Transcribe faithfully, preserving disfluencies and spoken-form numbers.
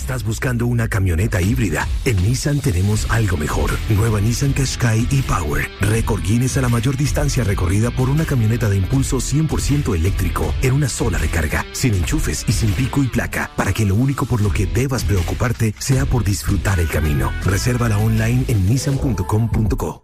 ¿Estás buscando una camioneta híbrida? En Nissan tenemos algo mejor. Nueva Nissan Qashqai e-Power. Récord Guinness a la mayor distancia recorrida por una camioneta de impulso cien por ciento eléctrico en una sola recarga, sin enchufes y sin pico y placa, para que lo único por lo que debas preocuparte sea por disfrutar el camino. Resérvala online en nissan punto com punto co.